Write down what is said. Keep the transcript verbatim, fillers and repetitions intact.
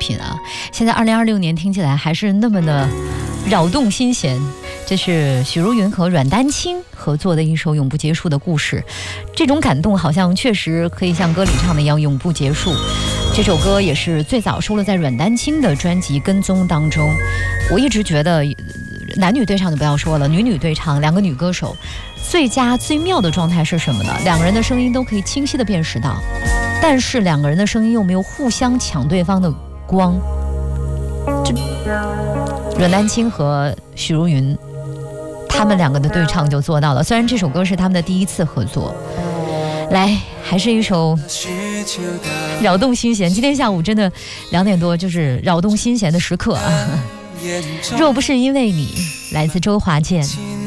品啊，现在二零二六年听起来还是那么的扰动心弦。这是许茹芸和阮丹青合作的一首永不结束的故事，这种感动好像确实可以像歌里唱的一样永不结束。这首歌也是最早收录在阮丹青的专辑《跟踪》当中。我一直觉得男女对唱就不要说了，女女对唱，两个女歌手最佳最妙的状态是什么呢？两个人的声音都可以清晰地辨识到，但是两个人的声音又没有互相抢对方的光。这阮丹青和许茹芸他们两个的对唱就做到了，虽然这首歌是他们的第一次合作。来，还是一首扰动心弦。今天下午真的两点多就是扰动心弦的时刻啊。若不是因为你，来自周华健。